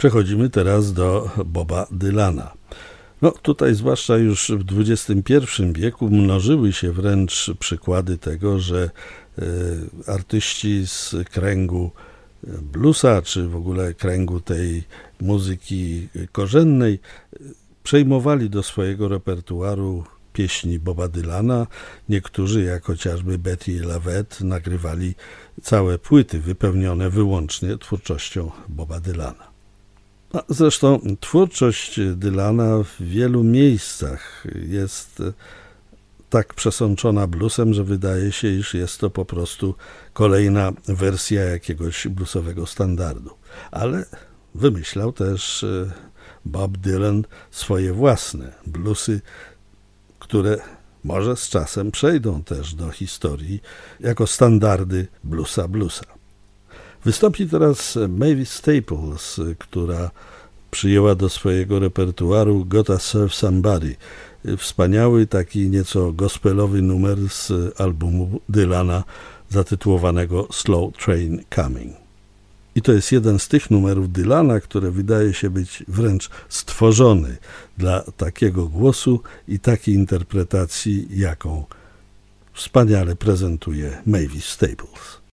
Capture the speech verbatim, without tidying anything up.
Przechodzimy teraz do Boba Dylana. No tutaj zwłaszcza już w dwudziestym pierwszym wieku mnożyły się wręcz przykłady tego, że y, artyści z kręgu bluesa, czy w ogóle kręgu tej muzyki korzennej przejmowali do swojego repertuaru pieśni Boba Dylana. Niektórzy, jak chociażby Betty LaVette, nagrywali całe płyty wypełnione wyłącznie twórczością Boba Dylana. A zresztą twórczość Dylana w wielu miejscach jest tak przesączona bluesem, że wydaje się, iż jest to po prostu kolejna wersja jakiegoś bluesowego standardu. Ale wymyślał też Bob Dylan swoje własne bluesy, które może z czasem przejdą też do historii jako standardy bluesa bluesa. Wystąpi teraz Mavis Staples, która przyjęła do swojego repertuaru Gotta Serve Somebody, wspaniały taki nieco gospelowy numer z albumu Dylana zatytułowanego Slow Train Coming. I to jest jeden z tych numerów Dylana, które wydaje się być wręcz stworzony dla takiego głosu i takiej interpretacji, jaką wspaniale prezentuje Mavis Staples.